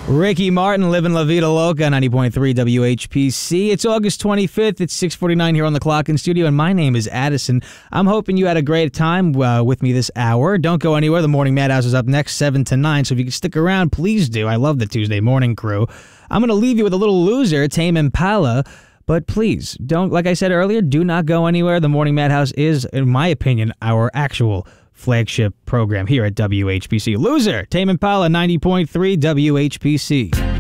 Ricky Martin, Livin' La Vida Loca, 90.3 WHPC. It's August 25th. It's 6:49 here on the clock in studio, and my name is Addison. I'm hoping you had a great time with me this hour. Don't go anywhere. The Morning Madhouse is up next, 7 to 9, so if you can stick around, please do. I love the Tuesday morning crew. I'm going to leave you with a little loser, Tame Impala, but please, don't, like I said earlier, do not go anywhere. The Morning Madhouse is, in my opinion, our actual flagship program here at WHPC. Loser, Tame Impala, 90.3 WHPC.